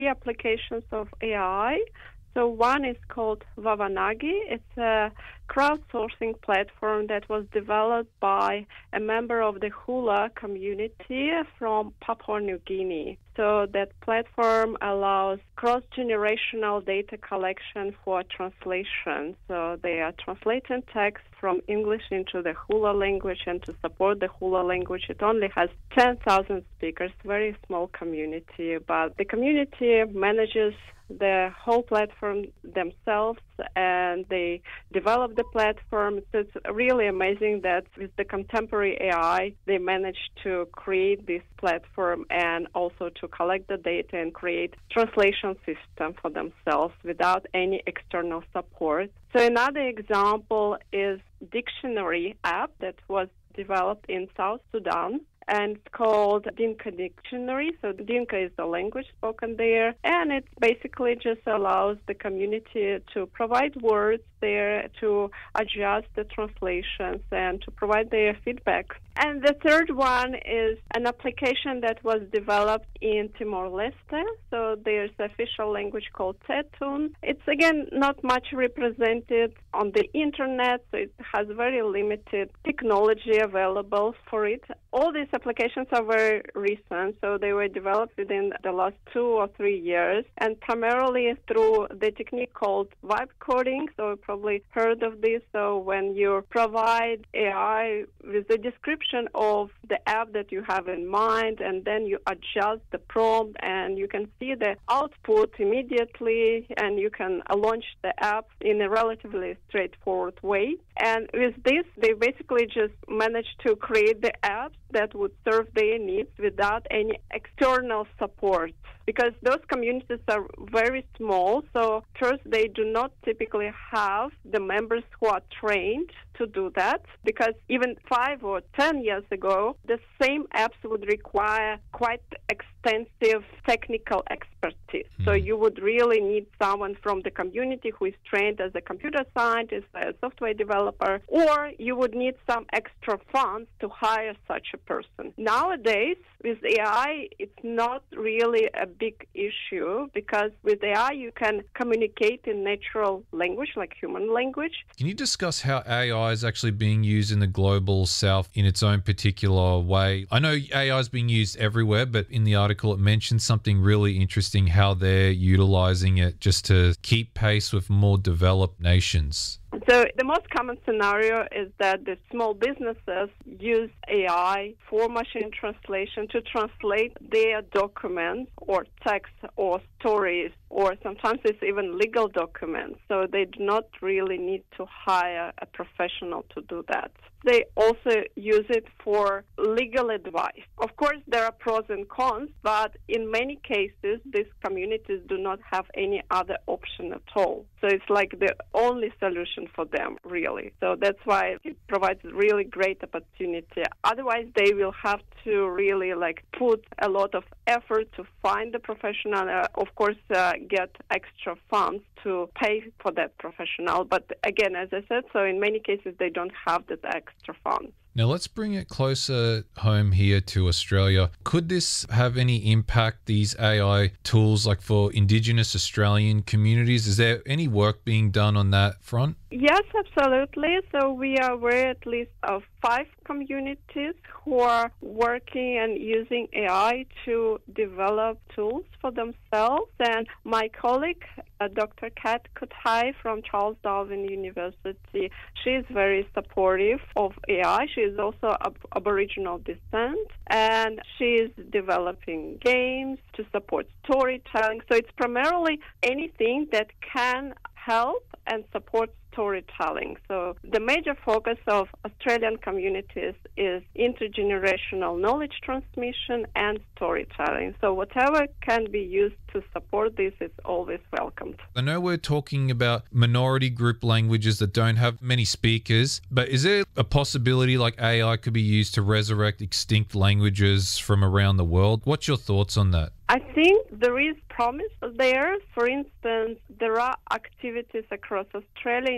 applications of AI. So one is called Wabanagi. It's a crowdsourcing platform that was developed by a member of the Hula community from Papua New Guinea. So that platform allows cross-generational data collection for translation. So they are translating text from English into the Hula language, and to support the Hula language, it only has 10,000 speakers, very small community, but the community manages the whole platform themselves, and they develop the platform. So it's really amazing that with the contemporary AI, they managed to create this platform and also to collect the data and create translation system for themselves without any external support. So another example is dictionary app that was developed in South Sudan, and it's called Dinka Dictionary. So Dinka is the language spoken there, and it basically just allows the community to provide words there, to adjust the translations, and to provide their feedback. And the third one is an application that was developed in Timor-Leste. So there's an official language called Tetun. It's, again, not much represented on the internet, so it has very limited technology available for it. All these applications are very recent, so they were developed within the last 2 or 3 years, and primarily through the technique called vibe coding. So you probably heard of this. So when you provide AI with the description of the app that you have in mind, and then you adjust the prompt, and you can see the output immediately, and you can launch the app in a relatively straightforward way. And with this, they basically just managed to create the apps that would serve their needs without any external support, because those communities are very small. So first, they do not typically have the members who are trained to do that, because even 5 or 10 years ago, the same apps would require quite extensive technical expertise. So you would really need someone from the community who is trained as a computer scientist, a software developer, or you would need some extra funds to hire such a person. Nowadays, with AI, it's not really a big issue, because with AI, you can communicate in natural language, like human language. Can you discuss how AI is actually being used in the global south in its own particular way? I know AI is being used everywhere, but in the article it mentions something really interesting, how they're utilizing it just to keep pace with more developed nations. So the most common scenario is that the small businesses use AI for machine translation to translate their documents or text or stories, or sometimes it's even legal documents. So they do not really need to hire a professional to do that. They also use it for legal advice. Of course, there are pros and cons, but in many cases, these communities do not have any other option at all. So it's like the only solution for them, really. So that's why it provides really great opportunity. Otherwise, they will have to really put a lot of effort to find the professional, of course, get extra funds to pay for that professional. But again, as I said, so in many cases, they don't have that extra funds. Now let's bring it closer home here to Australia. Could this have any impact, these AI tools, for Indigenous Australian communities? Is there any work being done on that front? Yes, absolutely. So we are aware at least of 5 communities who are working and using AI to develop tools for themselves. And my colleague, Dr. Kat Kutai from Charles Darwin University, she is very supportive of AI. She is also of Aboriginal descent, and she is developing games to support storytelling. So it's primarily anything that can help and support storytelling. So the major focus of Australian communities is intergenerational knowledge transmission and storytelling. So whatever can be used to support this is always welcomed. I know we're talking about minority group languages that don't have many speakers, but is there a possibility AI could be used to resurrect extinct languages from around the world? What's your thoughts on that? I think there is promise there. For instance, there are activities across Australia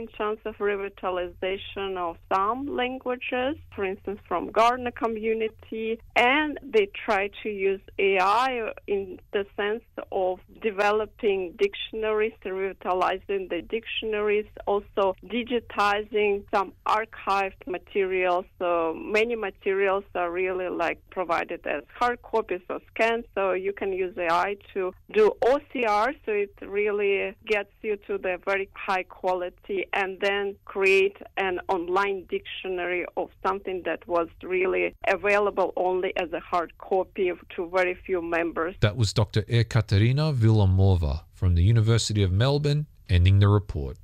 in terms of revitalization of some languages, for instance, from Gardner community, and they try to use AI in the sense of developing dictionaries, revitalizing the dictionaries, also digitizing some archived materials. So many materials are really like provided as hard copies or scans, so you can use AI to do OCR, so it really gets you to the very high quality, and then create an online dictionary of something that was really available only as a hard copy to very few members. That was Dr. Ekaterina Vilamova from the University of Melbourne, ending the report.